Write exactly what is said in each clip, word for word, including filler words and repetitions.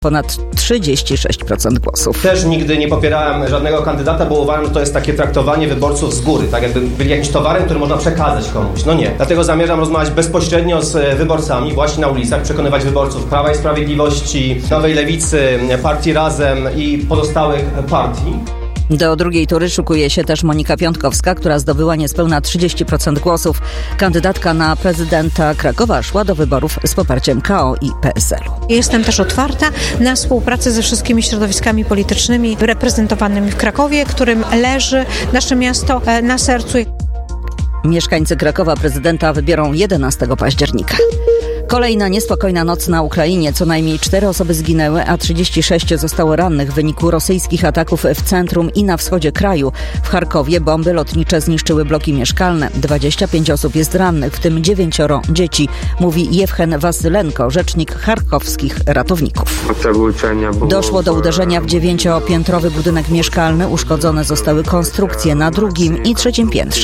ponad trzydzieści sześć procent głosów. Też nigdy nie popierałem żadnego kandydata, bo uważam, że to jest takie traktowanie wyborców z góry, tak jakby byli jakimś towarem, który można przekazać komuś. No nie. Dlatego zamierzam rozmawiać bezpośrednio z wyborcami, właśnie na ulicach, przekonywać wyborców Prawa i Sprawiedliwości, Nowej Lewicy, Partii Razem i pozostałych partii. Do drugiej tury szykuje się też Monika Piątkowska, która zdobyła niespełna trzydzieści procent głosów. Kandydatka na prezydenta Krakowa szła do wyborów z poparciem K O i P S L-u. Jestem też otwarta na współpracę ze wszystkimi środowiskami politycznymi reprezentowanymi w Krakowie, którym leży nasze miasto na sercu. Mieszkańcy Krakowa prezydenta wybiorą jedenastego października. Kolejna niespokojna noc na Ukrainie. Co najmniej cztery osoby zginęły, a trzydzieści sześć zostało rannych w wyniku rosyjskich ataków w centrum i na wschodzie kraju. W Charkowie bomby lotnicze zniszczyły bloki mieszkalne. dwadzieścia pięć osób jest rannych, w tym dziewięcioro dzieci, mówi Jewchen Wasylenko, rzecznik charkowskich ratowników. Doszło do uderzenia w dziewięciopiętrowy budynek mieszkalny. Uszkodzone zostały konstrukcje na drugim i trzecim piętrze.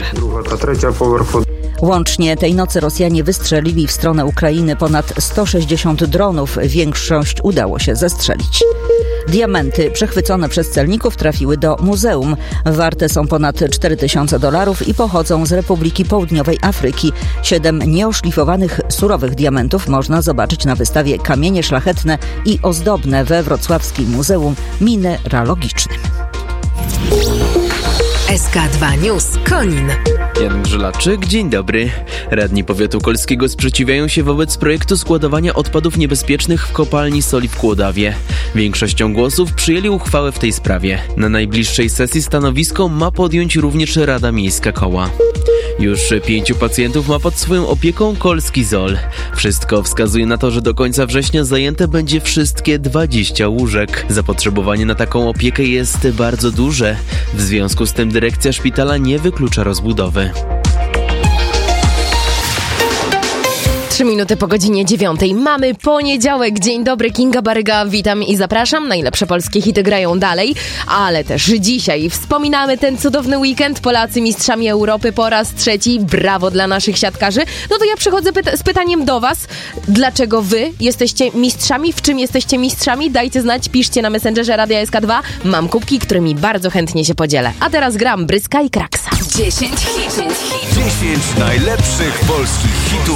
Łącznie tej nocy Rosjanie wystrzelili w stronę Ukrainy ponad sto sześćdziesiąt dronów. Większość udało się zestrzelić. Diamenty przechwycone przez celników trafiły do muzeum. Warte są ponad cztery tysiące dolarów i pochodzą z Republiki Południowej Afryki. Siedem nieoszlifowanych, surowych diamentów można zobaczyć na wystawie Kamienie szlachetne i ozdobne we Wrocławskim Muzeum Mineralogicznym. S K dwa News Konin. Jan Grzelaczyk, dzień dobry. Radni powiatu kolskiego sprzeciwiają się wobec projektu składowania odpadów niebezpiecznych w kopalni soli w Kłodawie. Większością głosów przyjęli uchwałę w tej sprawie. Na najbliższej sesji stanowisko ma podjąć również Rada Miejska Koła. Już pięciu pacjentów ma pod swoją opieką kolski Zol. Wszystko wskazuje na to, że do końca września zajęte będzie wszystkie dwadzieścia łóżek. Zapotrzebowanie na taką opiekę jest bardzo duże. W związku z tym dyrekcja szpitala nie wyklucza rozbudowy. Trzy minuty po godzinie dziewiątej. Mamy poniedziałek. Dzień dobry, Kinga Baryga. Witam i zapraszam. Najlepsze polskie hity grają dalej, ale też dzisiaj wspominamy ten cudowny weekend. Polacy mistrzami Europy po raz trzeci. Brawo dla naszych siatkarzy. No to ja przychodzę pyta- z pytaniem do was. Dlaczego wy jesteście mistrzami? W czym jesteście mistrzami? Dajcie znać, piszcie na Messengerze Radia S K dwa. Mam kubki, którymi bardzo chętnie się podzielę. A teraz gram Bryska i Kraksa. dziesięć hitów. dziesięć najlepszych polskich hitów